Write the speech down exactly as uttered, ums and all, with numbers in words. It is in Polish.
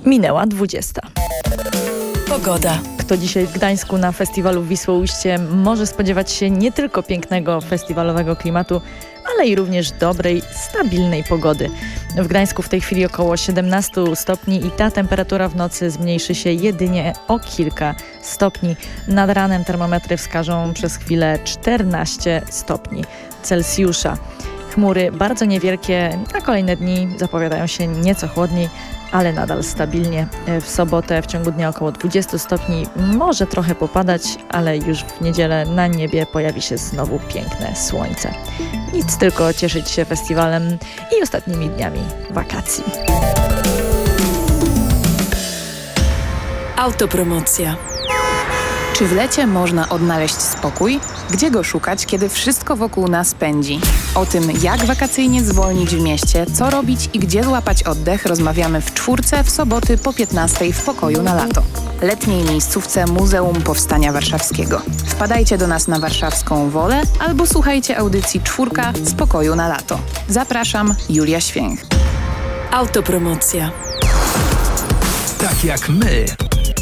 Minęła dwudziesta. Pogoda. Kto dzisiaj w Gdańsku na festiwalu w Wisłoujście może spodziewać się nie tylko pięknego festiwalowego klimatu, ale i również dobrej, stabilnej pogody. W Gdańsku w tej chwili około siedemnaście stopni i ta temperatura w nocy zmniejszy się jedynie o kilka stopni. Nad ranem termometry wskażą przez chwilę czternaście stopni Celsjusza. Chmury bardzo niewielkie, na kolejne dni zapowiadają się nieco chłodniej, ale nadal stabilnie. W sobotę w ciągu dnia około dwadzieścia stopni, może trochę popadać, ale już w niedzielę na niebie pojawi się znowu piękne słońce. Nic, tylko cieszyć się festiwalem i ostatnimi dniami wakacji. Autopromocja. Czy w lecie można odnaleźć spokój? Gdzie go szukać, kiedy wszystko wokół nas pędzi? O tym, jak wakacyjnie zwolnić w mieście, co robić i gdzie złapać oddech, rozmawiamy w czwórce w soboty po piętnastej w Pokoju na lato. Letniej miejscówce Muzeum Powstania Warszawskiego. Wpadajcie do nas na Warszawską Wolę albo słuchajcie audycji Czwórka z Pokoju na lato. Zapraszam, Julia Święch. Autopromocja. Tak jak my.